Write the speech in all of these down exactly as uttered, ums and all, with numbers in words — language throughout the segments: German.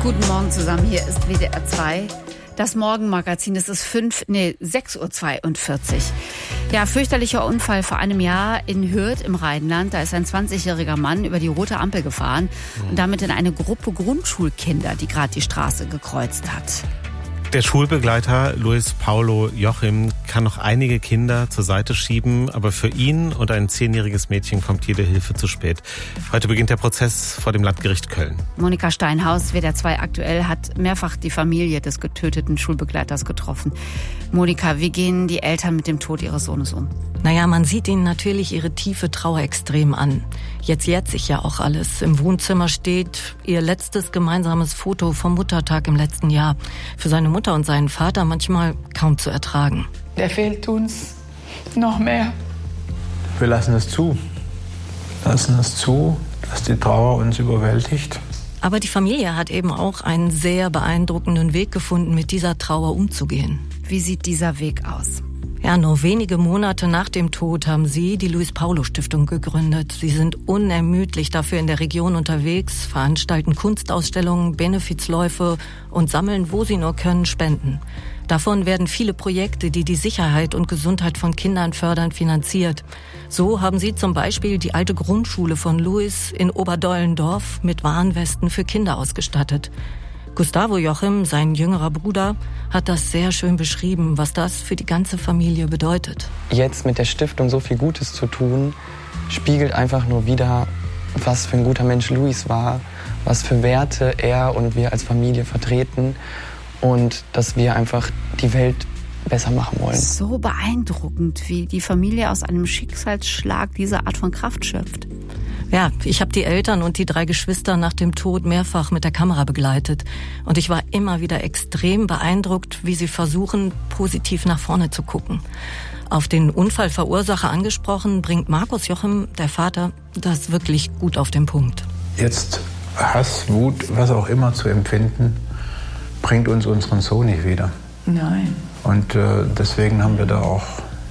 Guten Morgen zusammen, hier ist W D R zwei. Das Morgenmagazin, es ist fünf, nee, sechs Uhr zweiundvierzig. Ja, fürchterlicher Unfall vor einem Jahr in Hürth im Rheinland. Da ist ein zwanzigjähriger Mann über die rote Ampel gefahren und damit in eine Gruppe Grundschulkinder, die gerade die Straße gekreuzt hat. Der Schulbegleiter Luis Paulo Jochim kann noch einige Kinder zur Seite schieben, aber für ihn und ein zehnjähriges Mädchen kommt jede Hilfe zu spät. Heute beginnt der Prozess vor dem Landgericht Köln. Monika Steinhaus, W D R zwei aktuell, hat mehrfach die Familie des getöteten Schulbegleiters getroffen. Monika, wie gehen die Eltern mit dem Tod ihres Sohnes um? Naja, man sieht ihnen natürlich ihre tiefe Trauer extrem an. Jetzt jährt sich ja auch alles. Im Wohnzimmer steht ihr letztes gemeinsames Foto vom Muttertag im letzten Jahr. Für seine Mutter und seinen Vater manchmal kaum zu ertragen. Der fehlt uns noch mehr. Wir lassen es zu. Lassen es zu, dass die Trauer uns überwältigt. Aber die Familie hat eben auch einen sehr beeindruckenden Weg gefunden, mit dieser Trauer umzugehen. Wie sieht dieser Weg aus? Ja, nur wenige Monate nach dem Tod haben sie die Luis-Paulo-Stiftung gegründet. Sie sind unermüdlich dafür in der Region unterwegs, veranstalten Kunstausstellungen, Benefizläufe und sammeln, wo sie nur können, Spenden. Davon werden viele Projekte, die die Sicherheit und Gesundheit von Kindern fördern, finanziert. So haben sie zum Beispiel die alte Grundschule von Luis in Oberdollendorf mit Warnwesten für Kinder ausgestattet. Gustavo Jochim, sein jüngerer Bruder, hat das sehr schön beschrieben, was das für die ganze Familie bedeutet. Jetzt mit der Stiftung so viel Gutes zu tun, spiegelt einfach nur wider, was für ein guter Mensch Luis war, was für Werte er und wir als Familie vertreten und dass wir einfach die Welt besser machen wollen. So beeindruckend, wie die Familie aus einem Schicksalsschlag diese Art von Kraft schöpft. Ja, ich habe die Eltern und die drei Geschwister nach dem Tod mehrfach mit der Kamera begleitet. Und ich war immer wieder extrem beeindruckt, wie sie versuchen, positiv nach vorne zu gucken. Auf den Unfallverursacher angesprochen, bringt Markus Jochim, der Vater, das wirklich gut auf den Punkt. Jetzt Hass, Wut, was auch immer zu empfinden, bringt uns unseren Sohn nicht wieder. Nein. Und äh, deswegen haben wir da auch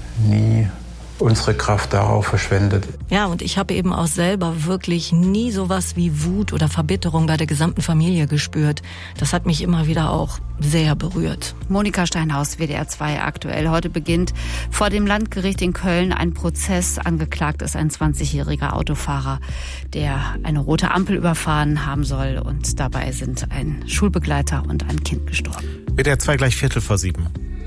nie unsere Kraft darauf verschwendet. Ja, und ich habe eben auch selber wirklich nie sowas wie Wut oder Verbitterung bei der gesamten Familie gespürt. Das hat mich immer wieder auch sehr berührt. Monika Steinhaus, W D R zwei aktuell. Heute beginnt vor dem Landgericht in Köln ein Prozess. Angeklagt ist ein zwanzigjähriger Autofahrer, der eine rote Ampel überfahren haben soll. Und dabei sind ein Schulbegleiter und ein Kind gestorben. W D R zwei gleich Viertel vor sieben.